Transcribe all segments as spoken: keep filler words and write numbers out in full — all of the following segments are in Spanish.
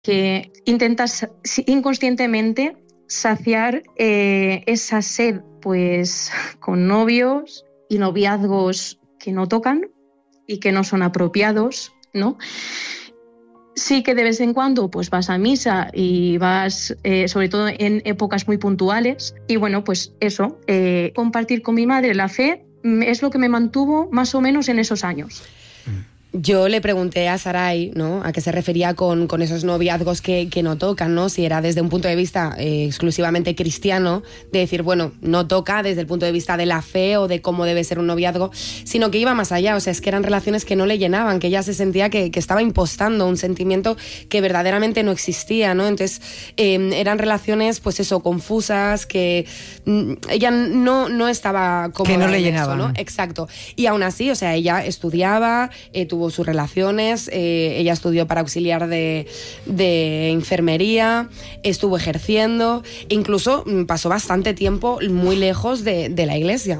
que intentas inconscientemente saciar eh, esa sed pues con novios y noviazgos que no tocan y que no son apropiados, ¿no? Sí que de vez en cuando pues vas a misa y vas, eh, sobre todo en épocas muy puntuales. Y bueno, pues eso, eh, compartir con mi madre la fe es lo que me mantuvo más o menos en esos años. Yo le pregunté a Saray, ¿no?, a qué se refería con, con esos noviazgos que, que no tocan, ¿no? Si era desde un punto de vista eh, exclusivamente cristiano, de decir, bueno, no toca desde el punto de vista de la fe o de cómo debe ser un noviazgo, sino que iba más allá, o sea, es que eran relaciones que no le llenaban, que ella se sentía que, que estaba impostando un sentimiento que verdaderamente no existía, ¿no? Entonces, eh, eran relaciones, pues eso, confusas, que mm, ella no, no estaba cómoda. Que no le en llenaban. eso, ¿no? Exacto. Y aún así, o sea, ella estudiaba, eh, tuvo sus relaciones, eh, ella estudió para auxiliar de, de enfermería, estuvo ejerciendo, incluso pasó bastante tiempo muy lejos de, de la iglesia.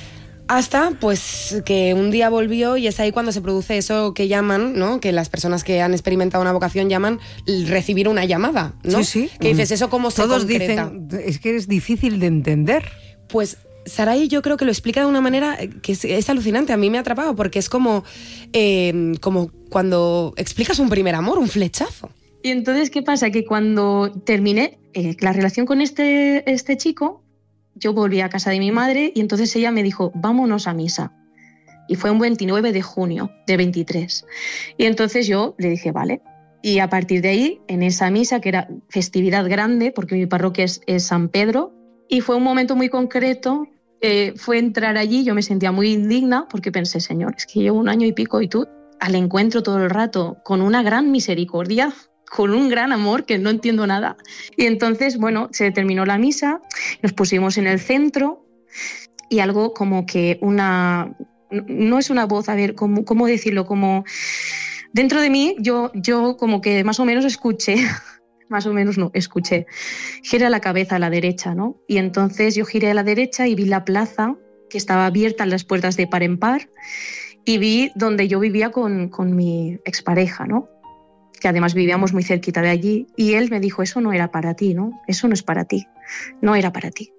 Hasta pues que un día volvió, y es ahí cuando se produce eso que llaman, ¿no?, que las personas que han experimentado una vocación llaman recibir una llamada, ¿no? Sí, sí. Que dices, ¿eso cómo se Todos concreta? dicen, es que es difícil de entender. Pues Saray yo creo que lo explica de una manera que es, es alucinante, a mí me ha atrapado, porque es como, eh, como cuando explicas un primer amor, un flechazo. Y entonces, ¿qué pasa? Que cuando terminé eh, la relación con este, este chico, yo volví a casa de mi madre y entonces ella me dijo, vámonos a misa. Y fue un veintinueve de junio de veintitrés. Y entonces yo le dije, vale. Y a partir de ahí, en esa misa, que era festividad grande, porque mi parroquia es, es San Pedro, y fue un momento muy concreto, eh, fue entrar allí, yo me sentía muy indigna porque pensé, Señor, es que llevo un año y pico y tú al encuentro todo el rato, con una gran misericordia, con un gran amor que no entiendo nada. Y entonces, bueno, se terminó la misa, nos pusimos en el centro y algo como que una... No es una voz, a ver, ¿cómo, cómo decirlo? Como dentro de mí yo, yo como que más o menos escuché... más o menos no, escuché, gira la cabeza a la derecha, ¿no? Y entonces yo giré a la derecha y vi la plaza, que estaba abierta en las puertas de par en par, y vi donde yo vivía con, con mi expareja, ¿no? Que además vivíamos muy cerquita de allí, y él me dijo, eso no era para ti, ¿no? Eso no es para ti, no era para ti.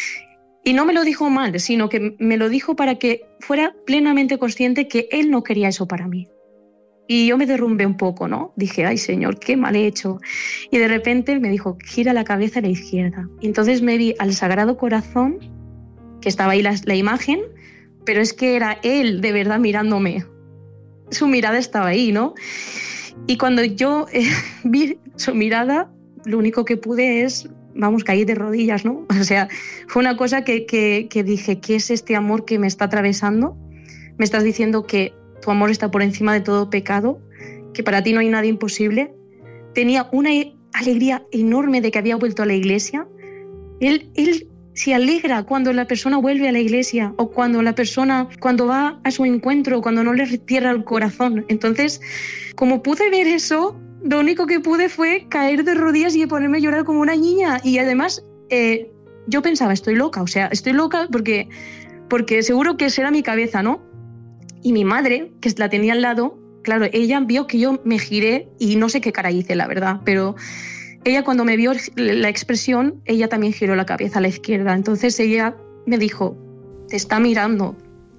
Y no me lo dijo mal, sino que me lo dijo para que fuera plenamente consciente que él no quería eso para mí. Y yo me derrumbé un poco, ¿no? Dije, ay, Señor, qué mal he hecho. Y de repente me dijo, gira la cabeza a la izquierda. Y entonces me vi al Sagrado Corazón, que estaba ahí la, la imagen, pero es que era él de verdad mirándome. Su mirada estaba ahí, ¿no? Y cuando yo eh, vi su mirada, lo único que pude es, vamos, caí de rodillas, ¿no? O sea, fue una cosa que, que, que dije, ¿qué es este amor que me está atravesando? Me estás diciendo que tu amor está por encima de todo pecado, que para ti no hay nada imposible. Tenía una alegría enorme de que había vuelto a la iglesia. Él, él se alegra cuando la persona vuelve a la iglesia o cuando la persona, cuando va a su encuentro, cuando no le cierra el corazón. Entonces, como pude ver eso, lo único que pude fue caer de rodillas y ponerme a llorar como una niña. Y además, eh, yo pensaba, estoy loca, o sea, estoy loca porque, porque seguro que será mi cabeza, ¿no? Y mi madre, que la tenía al lado, claro, ella vio que yo me giré y no sé qué cara hice, la verdad, pero ella cuando me vio la expresión, ella también giró la cabeza a la izquierda. Entonces ella me dijo, te está mirando.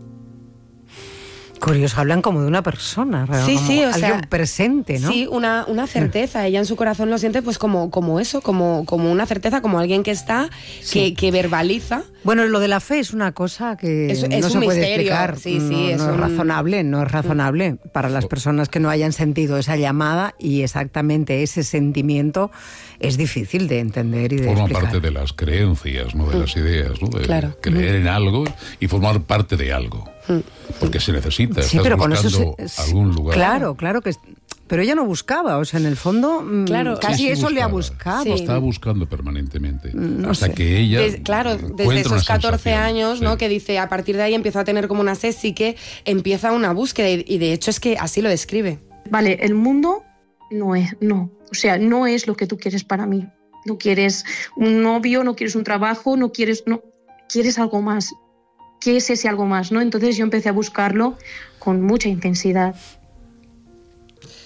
Curioso, hablan como de una persona, ¿verdad? Sí, como sí, o alguien sea, presente, ¿no? Sí, una, una certeza. Ella en su corazón lo siente pues como, como eso, como, como una certeza, como alguien que está, Sí. que, que verbaliza. Bueno, lo de la fe es una cosa que Es- no es se un puede misterio. explicar. Sí, sí, no, es no es un- razonable, no es razonable para las personas que no hayan sentido esa llamada, y exactamente ese sentimiento es difícil de entender y de Forma explicar. parte de las creencias, ¿no? De las ideas, ¿no? De Claro. creer en algo y formar parte de algo. Porque se necesita, Sí, estás pero con eso buscando se- algún lugar. Claro, claro que... Pero ella no buscaba, o sea, en el fondo mm, Claro. casi Sí, sí eso le ha buscaba. buscado. Sí. Está buscando permanentemente. No hasta sé. que ella Des- claro, desde encuentra esos una catorce sensación. años, ¿no? Sí. Que dice, a partir de ahí empiezo a tener como una sed, sí que empieza una búsqueda, y, y de hecho es que así lo describe. Vale, el mundo no es, no, o sea, no es lo que tú quieres para mí. No quieres un novio, no quieres un trabajo, no quieres, no, quieres algo más. ¿Qué es ese algo más, no? Entonces yo empecé a buscarlo con mucha intensidad.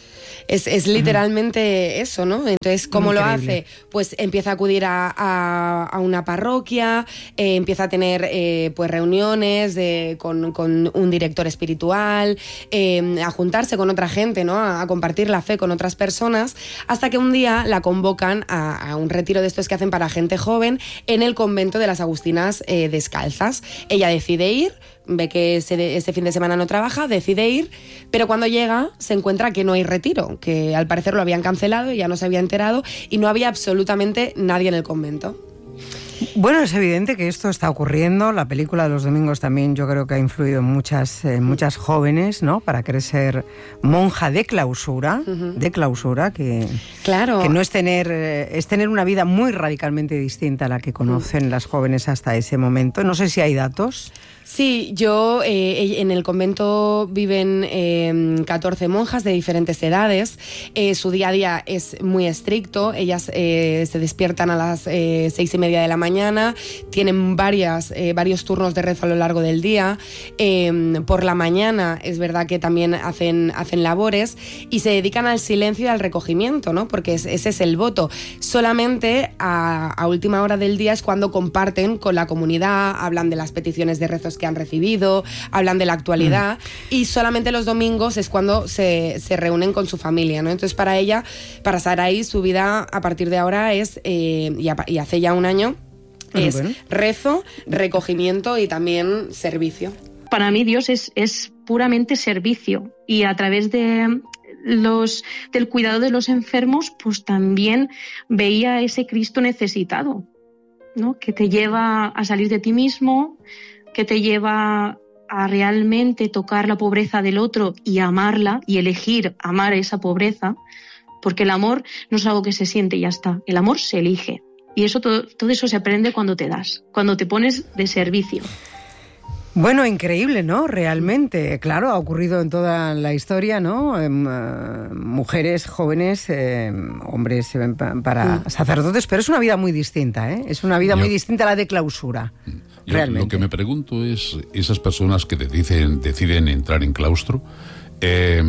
Es, es literalmente eso, ¿no? Entonces, ¿cómo Increíble. lo hace? Pues empieza a acudir a, a, a una parroquia, eh, empieza a tener eh, pues reuniones de, con, con un director espiritual, eh, a juntarse con otra gente, ¿no? A, a compartir la fe con otras personas, hasta que un día la convocan a, a un retiro de estos que hacen para gente joven en el convento de las Agustinas eh, Descalzas. Ella decide ir, ve que ese, ese fin de semana no trabaja, decide ir, pero cuando llega se encuentra que no hay retiro, que al parecer lo habían cancelado, ya no se había enterado y no había absolutamente nadie en el convento. Bueno, es evidente que esto está ocurriendo. La película de los domingos también yo creo que ha influido en muchas, en muchas jóvenes, ¿no? Para querer ser monja de clausura, uh-huh. de clausura, que, claro. que no es tener, es tener una vida muy radicalmente distinta a la que conocen uh-huh. las jóvenes hasta ese momento. No sé si hay datos. Sí, yo eh, en el convento viven eh, catorce monjas de diferentes edades. Eh, su día a día es muy estricto. Ellas eh, se despiertan a las eh, seis y media de la mañana. Tienen varias, eh, varios turnos de rezo a lo largo del día. Eh, por la mañana es verdad que también hacen, hacen labores y se dedican al silencio y al recogimiento, ¿no? Porque es, ese es el voto. Solamente a, a última hora del día es cuando comparten con la comunidad, hablan de las peticiones de rezos que han recibido, hablan de la actualidad mm. y solamente los domingos es cuando se, se reúnen con su familia, ¿no? Entonces para ella, para Sarai, su vida a partir de ahora es, eh, y, a, y hace ya un año, mm, es bueno. rezo, recogimiento y también servicio. Para mí Dios es, es puramente servicio y a través de los, del cuidado de los enfermos pues también veía a ese Cristo necesitado, ¿no? Que te lleva a salir de ti mismo, que te lleva a realmente tocar la pobreza del otro y amarla y elegir amar esa pobreza, porque el amor no es algo que se siente y ya está, el amor se elige y eso todo, todo eso se aprende cuando te das, cuando te pones de servicio. Bueno, increíble, ¿no? Realmente, claro, ha ocurrido en toda la historia, ¿no? Eh, mujeres, jóvenes, eh, hombres eh, para sí. sacerdotes, pero es una vida muy distinta, ¿eh? Es una vida yo, muy distinta a la de clausura, yo, realmente. Lo que me pregunto es, esas personas que deciden, deciden entrar en claustro, eh,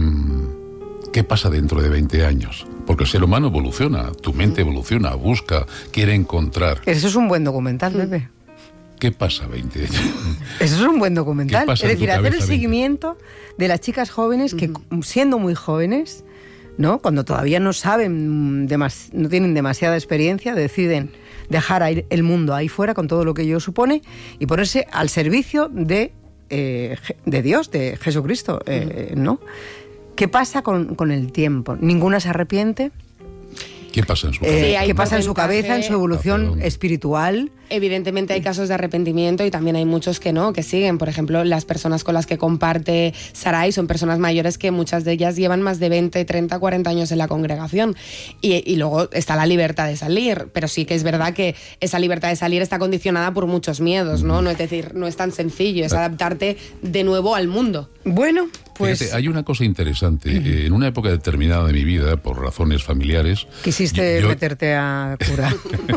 ¿qué pasa dentro de veinte años? Porque el ser humano evoluciona, tu mente evoluciona, busca, quiere encontrar. Eso es un buen documental, Pepe. ¿Qué pasa veinte años? Eso es un buen documental. Es decir, hacer el seguimiento veinte de las chicas jóvenes que, uh-huh. siendo muy jóvenes, ¿no? Cuando todavía no saben, demas, no tienen demasiada experiencia, deciden dejar ahí el mundo ahí fuera con todo lo que ello supone y ponerse al servicio de, eh, de Dios, de Jesucristo, eh, uh-huh. ¿no? ¿Qué pasa con, con el tiempo? ¿Ninguna se arrepiente? ¿Qué pasa en su cabeza? Eh, sí, ¿Qué pasa en su cabeza, en su evolución espiritual? Evidentemente hay casos de arrepentimiento y también hay muchos que no, que siguen. Por ejemplo, las personas con las que comparte Sarai son personas mayores que muchas de ellas llevan más de veinte, treinta, cuarenta años en la congregación. Y, y luego está la libertad de salir, pero sí que es verdad que esa libertad de salir está condicionada por muchos miedos, ¿no? No es decir, no es tan sencillo, es adaptarte de nuevo al mundo. Bueno, pues... Fíjate, hay una cosa interesante. Uh-huh. Eh, en una época determinada de mi vida, por razones familiares... Quisiste yo... meterte a cura.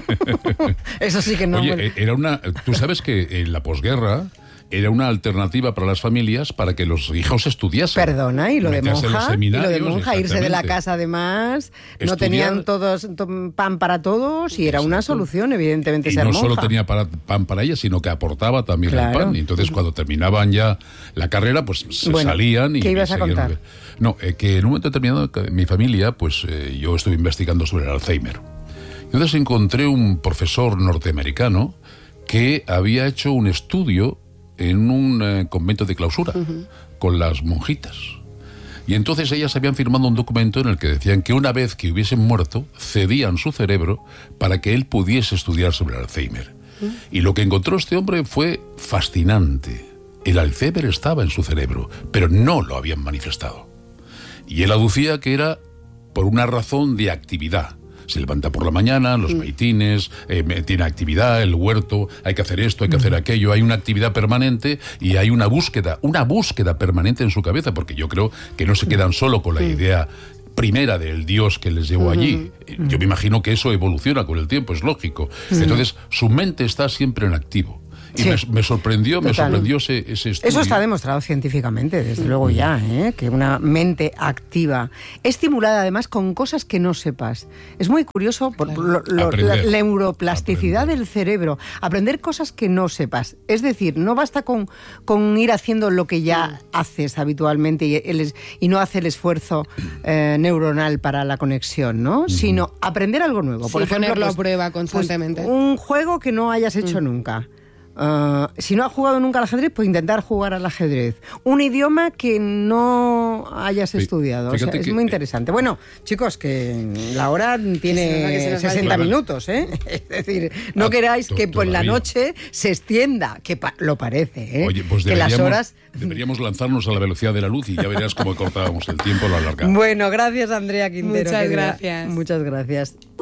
Eso sí que no... Oye, era una... Tú sabes que en la posguerra era una alternativa para las familias para que los hijos estudiasen. Perdona, y lo de monja, y lo de monja, irse de la casa además, Estudiar, no tenían todos pan para todos y era exacto. una solución, evidentemente, y ser no monja. solo tenía para, pan para ella, sino que aportaba también claro. el pan. Y entonces cuando terminaban ya la carrera, pues se bueno, salían y... ¿qué ibas y a contar? No, eh, que en un momento determinado mi familia, pues eh, yo estuve investigando sobre el Alzheimer. Entonces encontré un profesor norteamericano que había hecho un estudio en un eh, convento de clausura uh-huh. con las monjitas. Y entonces ellas habían firmado un documento en el que decían que una vez que hubiesen muerto, cedían su cerebro para que él pudiese estudiar sobre el Alzheimer. Uh-huh. Y lo que encontró este hombre fue fascinante. El Alzheimer estaba en su cerebro, pero no lo habían manifestado. Y él aducía que era por una razón de actividad. Se levanta por la mañana, los maitines, eh, tiene actividad, el huerto, hay que hacer esto, hay que hacer aquello, hay una actividad permanente y hay una búsqueda, una búsqueda permanente en su cabeza, porque yo creo que no se quedan solo con la idea primera del Dios que les llevó allí. Uh-huh. Yo me imagino que eso evoluciona con el tiempo, es lógico. Uh-huh. Entonces, su mente está siempre en activo. Y Sí. me, me sorprendió, me Total. sorprendió ese, ese estudio. Eso está demostrado científicamente, desde luego ya, ¿eh? Que una mente activa, estimulada además con cosas que no sepas. Es muy curioso por Claro. lo- lo- la, Aprender. la neuroplasticidad Aprender. del cerebro, aprender cosas que no sepas. Es decir, no basta con, con ir haciendo lo que ya haces habitualmente y, el, y no hacer el esfuerzo eh, neuronal para la conexión, ¿no? Sino aprender algo nuevo. Sí, Por ejemplo, ponerlo pues, a prueba pues, constantemente. un juego que no hayas hecho nunca. Uh, si no has jugado nunca al ajedrez, pues intentar jugar al ajedrez. Un idioma que no hayas Fí- estudiado. O sea, fíjate es que- muy interesante. Bueno, chicos, que la hora Que se tiene nos va sesenta el tiempo. minutos, ¿eh? Es decir, no Ah, queráis to- que por la todavía. noche se extienda, que pa- lo parece, ¿eh? Oye, pues que deberíamos, las horas... deberíamos lanzarnos a la velocidad de la luz y ya verás cómo cortábamos el tiempo, lo alargamos. Bueno, gracias Andrea Quintero. Muchas querida. gracias. Muchas gracias.